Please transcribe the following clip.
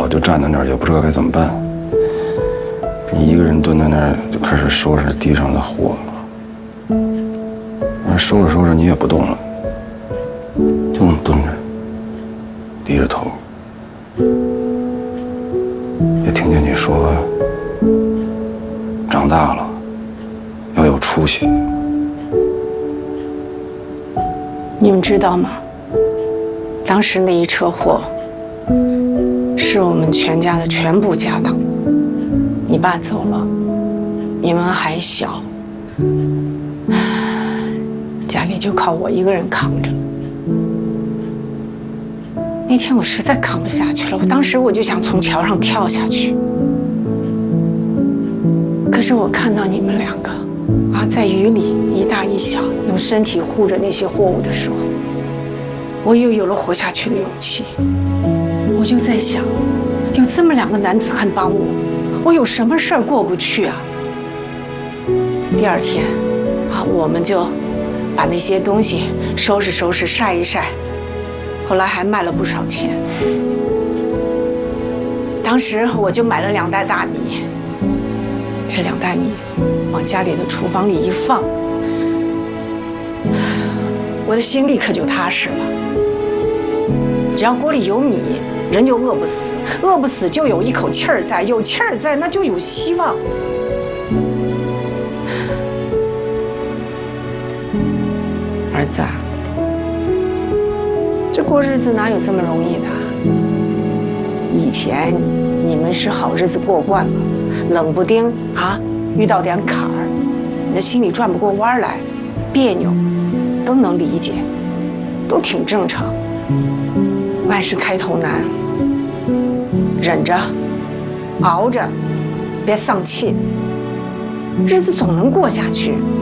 就站在那儿，也不知道该怎么办。你一个人蹲在那儿，就开始收拾地上的货。收着收着，你也不动了，就那么蹲着，低着头。也听见你说，长大了要有出息。 你们知道吗？当时那一车货是我们全家的全部家当。你爸走了，你们还小，家里就靠我一个人扛着。那天我实在扛不下去了，当时我就想从桥上跳下去。可是我看到你们两个在雨里一大一小用身体护着那些货物的时候，我又有了活下去的勇气。我就在想，有这么两个男子汉帮我有什么事儿过不去啊？第二天我们就把那些东西收拾收拾，晒一晒，后来还卖了不少钱。当时我就买了2袋大米，这2袋米往家里的厨房里一放，我的心里可就踏实了。只要锅里有米，人就饿不死，饿不死就有一口气儿在，有气儿在，那就有希望。儿子啊，这过日子哪有这么容易的？以前你们是好日子过惯了，冷不丁遇到点坎儿，你的心里转不过弯来，别扭，都能理解，都挺正常。万事开头难，忍着，熬着，别丧气，日子总能过下去。